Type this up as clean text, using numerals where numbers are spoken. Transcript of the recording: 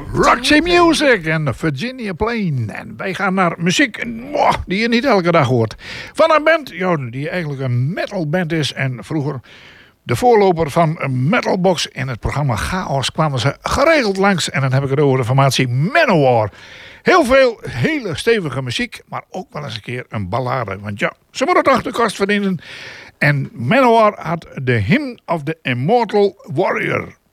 Roxy Music en Virginia Plain. En wij gaan naar muziek die je niet elke dag hoort. Van een band die eigenlijk een metalband is. En vroeger de voorloper van Metalbox. In het programma Chaos kwamen ze geregeld langs. En dan heb ik het over de formatie Manowar. Heel veel hele stevige muziek. Maar ook wel eens een keer een ballade. Want ja, ze moeten toch de kost verdienen. En Manowar had The Hymn of the Immortal Warrior.